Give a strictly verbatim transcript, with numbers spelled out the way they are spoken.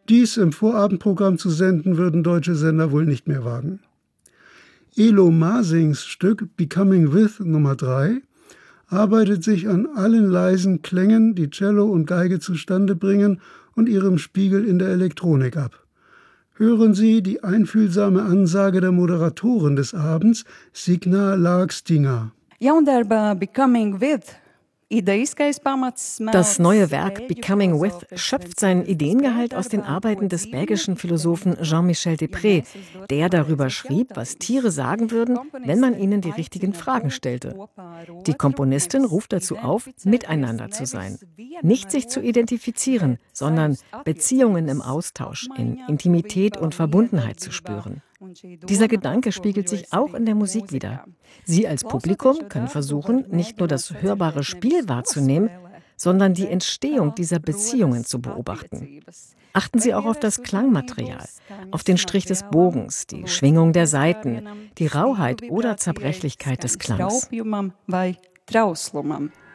Dies im Vorabendprogramm zu senden, würden deutsche Sender wohl nicht mehr wagen. Elo Masings Stück Becoming With Nummer drei arbeitet sich an allen leisen Klängen, die Cello und Geige zustande bringen, und ihrem Spiegel in der Elektronik ab. Hören Sie die einfühlsame Ansage der Moderatorin des Abends, Signa Lagstinger. Ja, un darba Becoming With. Das neue Werk Becoming With schöpft seinen Ideengehalt aus den Arbeiten des belgischen Philosophen Jean-Michel Desprez, der darüber schrieb, was Tiere sagen würden, wenn man ihnen die richtigen Fragen stellte. Die Komponistin ruft dazu auf, miteinander zu sein. Nicht sich zu identifizieren, sondern Beziehungen im Austausch, in Intimität und Verbundenheit zu spüren. Dieser Gedanke spiegelt sich auch in der Musik wider. Sie als Publikum können versuchen, nicht nur das hörbare Spiel wahrzunehmen, sondern die Entstehung dieser Beziehungen zu beobachten. Achten Sie auch auf das Klangmaterial, auf den Strich des Bogens, die Schwingung der Saiten, die Rauheit oder Zerbrechlichkeit des Klangs.